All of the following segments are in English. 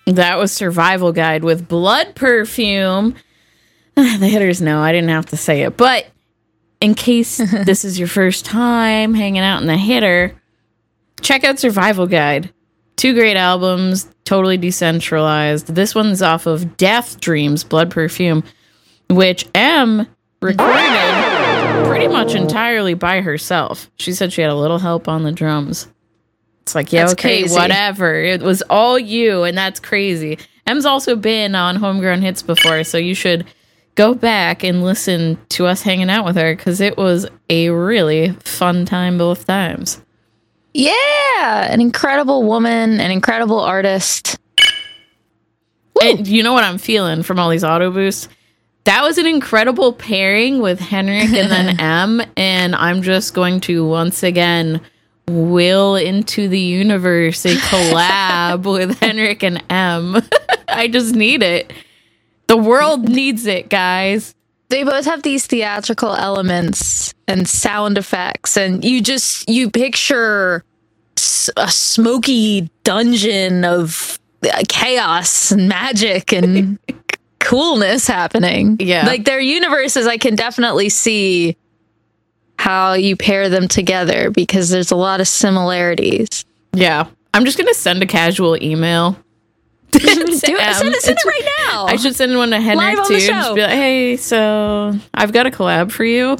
That was Survival Guide with Blood Perfume. The hitters know I didn't have to say it, but in case this is your first time hanging out in the hitter, check out Survival Guide. 2 great albums, totally decentralized. This one's off of Death Dreams, Blood Perfume, which M recorded pretty much entirely by herself. She said she had a little help on the drums. It's like, yeah, that's okay, crazy. Whatever. It was all you, and that's crazy. M's also been on Homegrown Hits before, so you should go back and listen to us hanging out with her, because it was a really fun time both times. Yeah! An incredible woman, an incredible artist. And you know what I'm feeling from all these auto boosts? That was an incredible pairing with Henrik and then M, and I'm just going to once again will into the universe a collab with Henrik and M. I just need it. The world needs it, guys. They both have these theatrical elements and sound effects, and you picture a smoky dungeon of chaos and magic and coolness happening. Yeah. Like their universes, I can definitely see how you pair them together because there's a lot of similarities. Yeah. I'm just going to send a casual email. Send it right now. I should send one to Henrik too. Just be like, hey, so I've got a collab for you.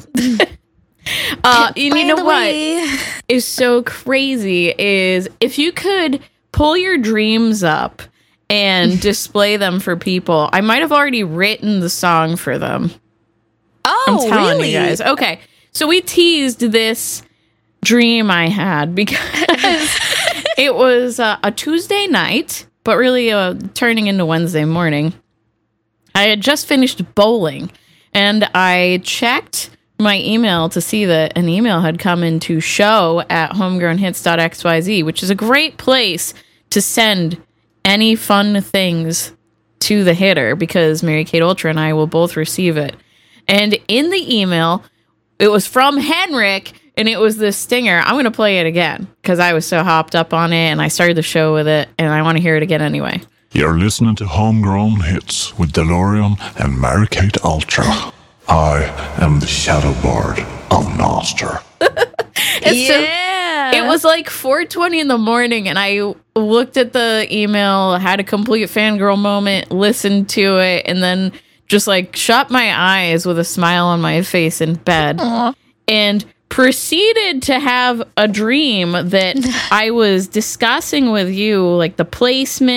You know what is so crazy is if you could pull your dreams up and display them for people, I might have already written the song for them. Oh, I'm telling really? you guys. Okay. So we teased this dream I had because it was a Tuesday night, but really turning into Wednesday morning. I had just finished bowling, and I checked my email to see that an email had come into show@homegrownhits.xyz, which is a great place to send any fun things to the hitter because Mary Kate Ultra and I will both receive it. And in the email, it was from Henrik, and it was this stinger. I'm going to play it again because I was so hopped up on it, and I started the show with it, and I want to hear it again anyway. You're listening to Homegrown Hits with DeLorean and Mary Kate Ultra. I am the Shadow Lord of Noster. Yeah. So it was like 4:20 in the morning, and I looked at the email, had a complete fangirl moment, listened to it, and then just like shut my eyes with a smile on my face in bed. Aww. And proceeded to have a dream that I was discussing with you, like the placement